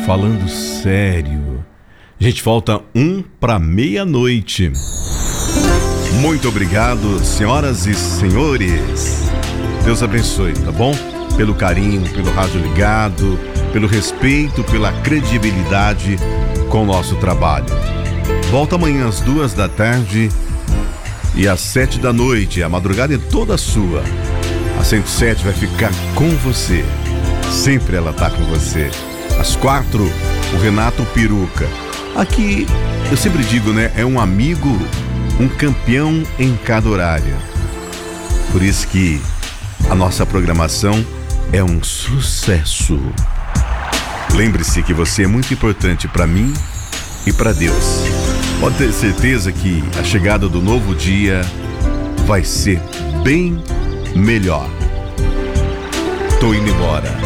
falando sério. Gente, falta 1:30. Muito obrigado, senhoras e senhores. Deus abençoe, tá bom? Pelo carinho, pelo rádio ligado, pelo respeito, pela credibilidade com o nosso trabalho. Volta amanhã às 2h e às 7h. A madrugada é toda sua. A 107 vai ficar com você. Sempre ela tá com você. Às 4, o Renato Peruca. Aqui, eu sempre digo, né? É um amigo, um campeão em cada horário. Por isso que a nossa programação é um sucesso. Lembre-se que você é muito importante para mim e para Deus. Pode ter certeza que a chegada do novo dia vai ser bem melhor. Tô indo embora.